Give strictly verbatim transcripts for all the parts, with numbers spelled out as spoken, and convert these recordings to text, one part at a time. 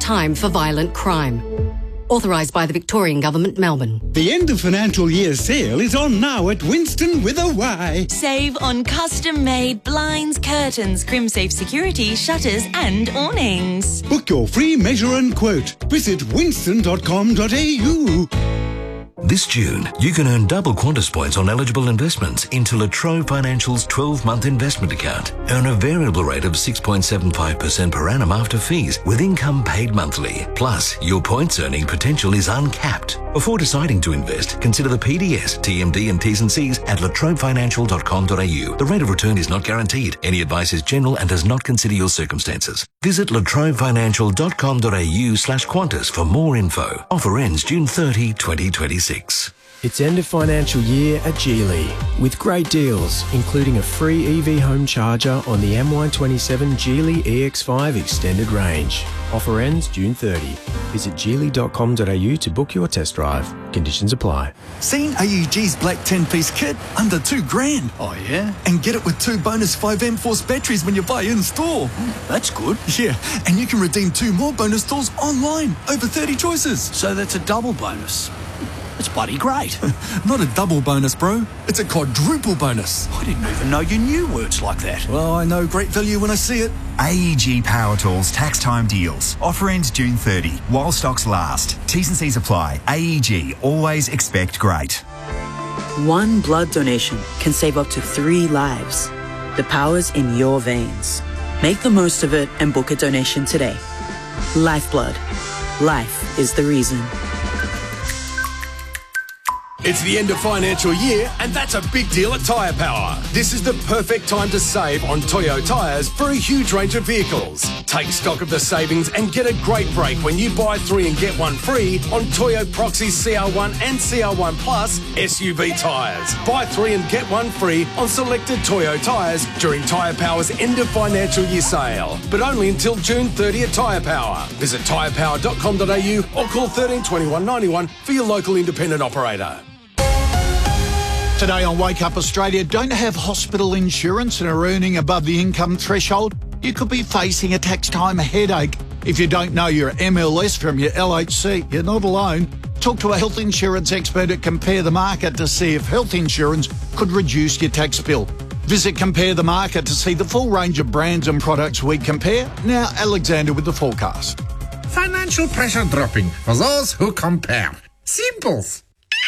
time for violent crime. Authorised by the Victorian Government, Melbourne. The end of financial year sale is on now at Winston with a Y. Save on custom-made blinds, curtains, crimsafe security, shutters and awnings. Book your free measure and quote. Visit winston dot com dot a u. This June, you can earn double Qantas points on eligible investments into La Trobe Financial's twelve-month investment account. Earn a variable rate of six point seven five percent per annum after fees, with income paid monthly. Plus, your points earning potential is uncapped. Before deciding to invest, consider the P D S, T M D and T's and C's at la trobe financial dot com dot a u. The rate of return is not guaranteed. Any advice is general and does not consider your circumstances. Visit la trobe financial dot com dot a u slash Qantas for more info. Offer ends June thirtieth, twenty twenty-six. It's end of financial year at Geely with great deals, including a free E V home charger on the M Y twenty-seven Geely E X five Extended Range. Offer ends June thirtieth. Visit geely dot com dot a u to book your test drive. Conditions apply. Seen A U G's black ten-piece kit? Under two grand. Oh, yeah? And get it with two bonus five amp force batteries when you buy in-store. That's good. Yeah, and you can redeem two more bonus stores online. Over thirty choices. So that's a double bonus. It's bloody great. Not a double bonus, bro. It's a quadruple bonus. I didn't even know you knew words like that. Well, I know great value when I see it. A E G Power Tools tax time deals. Offer ends June thirtieth while stocks last. T's and C's apply. A E G, always expect great. One blood donation can save up to three lives. The power's in your veins. Make the most of it and book a donation today. Lifeblood. Life is the reason. It's the end of financial year, and that's a big deal at Tyre Power. This is the perfect time to save on Toyo tyres for a huge range of vehicles. Take stock of the savings and get a great break when you buy three and get one free on Toyo Proxy C R one and C R one Plus S U V tyres. Buy three and get one free on selected Toyo tyres during Tyre Power's end of financial year sale, but only until June thirtieth at Tyre Power. Visit tyre power dot com dot a u or call thirteen twenty-one ninety-one for your local independent operator. Today on Wake Up Australia, don't have hospital insurance and are earning above the income threshold? You could be facing a tax time headache. If you don't know your M L S from your L H C, you're not alone. Talk to a health insurance expert at Compare the Market to see if health insurance could reduce your tax bill. Visit Compare the Market to see the full range of brands and products we compare. Now, Alexander with the forecast. Financial pressure dropping for those who compare. Simples.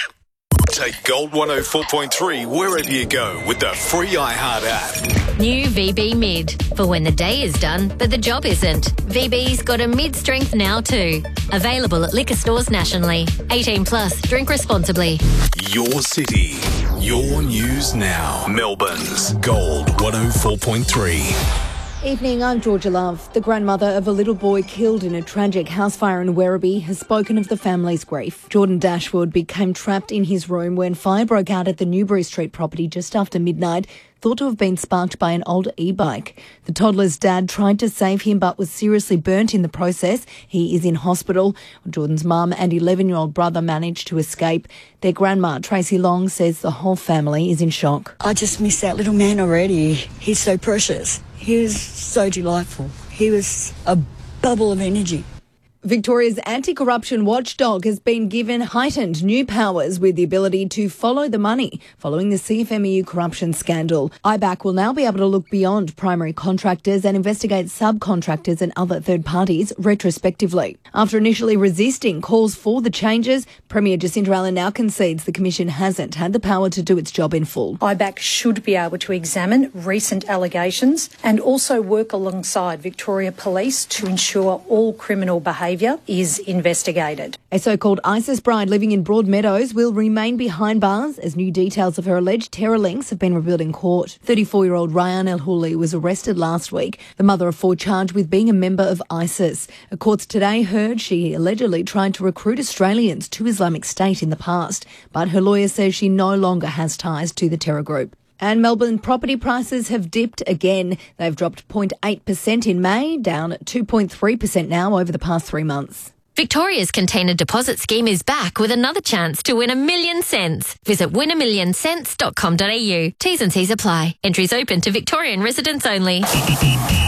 Take Gold one oh four point three wherever you go with the free iHeart app. New V B Mid. For when the day is done, but the job isn't. V B's got a mid-strength now too. Available at liquor stores nationally. eighteen plus. Drink responsibly. Your city. Your news now. Melbourne's Gold one oh four point three. Evening, I'm Georgia Love. The grandmother of a little boy killed in a tragic house fire in Werribee has spoken of the family's grief. Jordan Dashwood became trapped in his room when fire broke out at the Newbury Street property just after midnight, thought to have been sparked by an old e-bike. The toddler's dad tried to save him but was seriously burnt in the process. He is in hospital. Jordan's mum and eleven-year-old brother managed to escape. Their grandma, Tracy Long, says the whole family is in shock. I just miss that little man already. He's so precious. He was so delightful. He was a bubble of energy. Victoria's anti-corruption watchdog has been given heightened new powers with the ability to follow the money following the C F M E U corruption scandal. I B A C will now be able to look beyond primary contractors and investigate subcontractors and other third parties retrospectively. After initially resisting calls for the changes, Premier Jacinta Allen now concedes the Commission hasn't had the power to do its job in full. I B A C should be able to examine recent allegations and also work alongside Victoria Police to ensure all criminal behaviour is investigated. A so-called ISIS bride living in Broadmeadows will remain behind bars as new details of her alleged terror links have been revealed in court. thirty-four-year-old Ryan El Houli was arrested last week, the mother of four charged with being a member of ISIS. A court today heard she allegedly tried to recruit Australians to Islamic State in the past, but her lawyer says she no longer has ties to the terror group. And Melbourne property prices have dipped again. They've dropped zero point eight percent in May, down two point three percent now over the past three months. Victoria's container deposit scheme is back with another chance to win a million cents. Visit win a million cents dot com dot a u. T's and C's apply. Entries open to Victorian residents only.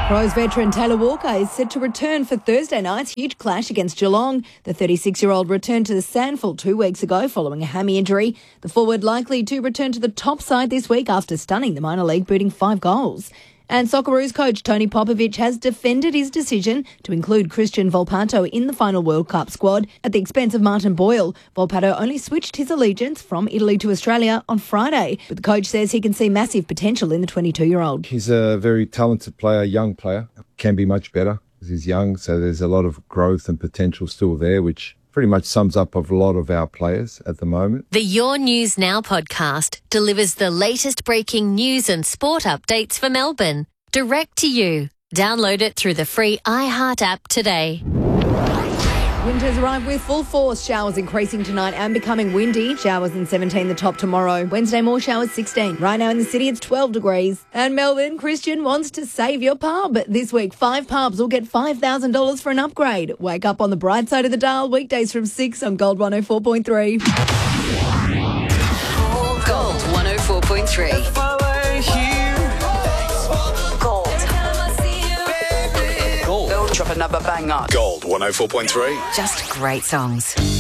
Crows veteran Taylor Walker is set to return for Thursday night's huge clash against Geelong. The thirty-six-year-old returned to the Sandful two weeks ago following a hammy injury. The forward likely to return to the top side this week after stunning the minor league, booting five goals. And Socceroos coach Tony Popovic has defended his decision to include Christian Volpato in the final World Cup squad at the expense of Martin Boyle. Volpato only switched his allegiance from Italy to Australia on Friday, but the coach says he can see massive potential in the twenty-two-year-old. He's a very talented player, young player, can be much better because he's young, so there's a lot of growth and potential still there, which pretty much sums up of a lot of our players at the moment. The Your News Now podcast delivers the latest breaking news and sport updates for Melbourne, direct to you. Download it through the free iHeart app today. Winter's arrived with full force. Showers increasing tonight and becoming windy. Showers in seventeen, the top tomorrow. Wednesday, more showers, sixteen. Right now in the city, it's twelve degrees. And Melbourne, Christian wants to save your pub. This week, five pubs will get five thousand dollars for an upgrade. Wake up on the bright side of the dial, weekdays from six on Gold one oh four point three. Gold one oh four point three. Gold. Gold. Drop another banger. Gold one oh four point three. Just great songs.